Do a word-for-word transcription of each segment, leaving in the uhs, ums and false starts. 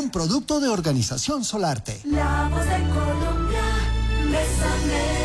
un producto de Organización Solarte. La voz de Colombia, bésame.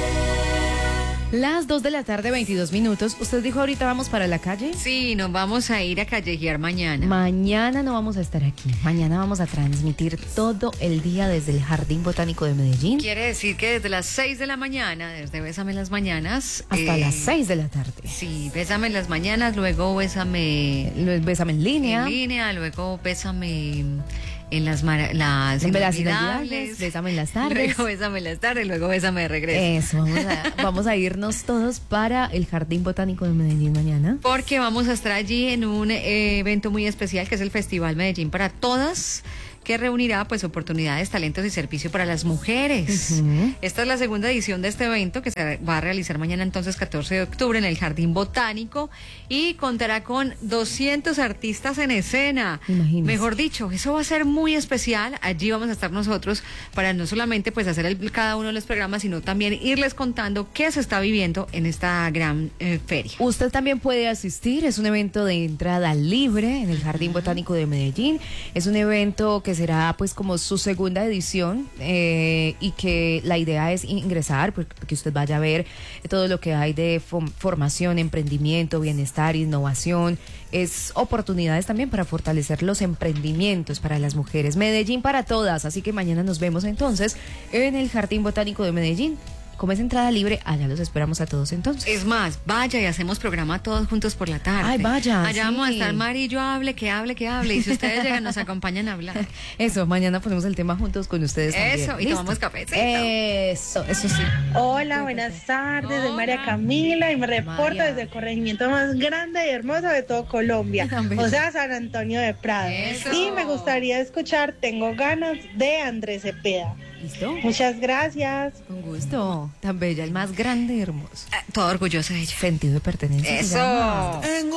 Las dos de la tarde, veintidós minutos. ¿Usted dijo ahorita vamos para la calle? Sí, nos vamos a ir a callejear mañana. Mañana no vamos a estar aquí. Mañana vamos a transmitir todo el día desde el Jardín Botánico de Medellín. Quiere decir que desde las seis de la mañana, desde Bésame en las mañanas. Hasta eh, las seis de la tarde. Sí, Bésame en las mañanas, luego Bésame... Luego Bésame en línea. En línea, luego Bésame... En las, mar las en las inolvidables, Bésame en las tardes. Luego Bésame en las tardes, luego Bésame de regreso. Eso, vamos a, vamos a irnos todos para el Jardín Botánico de Medellín mañana. Porque vamos a estar allí en un eh, evento muy especial que es el Festival Medellín para Todas, que reunirá pues oportunidades, talentos y servicio para las mujeres. Uh-huh. Esta es la segunda edición de este evento que se va a realizar mañana entonces catorce de octubre en el Jardín Botánico y contará con doscientos artistas en escena. Imagínese. Mejor dicho, eso va a ser muy especial. Allí vamos a estar nosotros para no solamente pues hacer el, cada uno de los programas, sino también irles contando qué se está viviendo en esta gran eh, feria. Usted también puede asistir, es un evento de entrada libre en el Jardín Botánico de Medellín. Es un evento que será pues como su segunda edición eh, y que la idea es ingresar porque usted vaya a ver todo lo que hay de fom- formación, emprendimiento, bienestar, innovación. Es oportunidades también para fortalecer los emprendimientos para las mujeres. Medellín para todas, así que mañana nos vemos entonces en el Jardín Botánico de Medellín. Como es entrada libre, allá los esperamos a todos entonces. Es más, vaya y hacemos programa todos juntos por la tarde. Ay, vaya. Allá sí. vamos a estar Mari y yo hable, que hable, que hable. Y si ustedes llegan, nos acompañan a hablar. Eso, mañana ponemos el tema juntos con ustedes también. Eso, y ¿Listo? tomamos cafecito. Eso, eso sí. Hola, buenas tardes, soy María Camila y me reporto María. desde el corregimiento más grande y hermoso de todo Colombia, o sea, San Antonio de Prado. Eso. Y me gustaría escuchar Tengo Ganas de Andrés Cepeda. ¿Listo? Muchas gracias. Con gusto. Tan bella, el más grande y hermoso. Eh, todo orgullosa de ella. Sentido de pertenencia. se Eso. llama.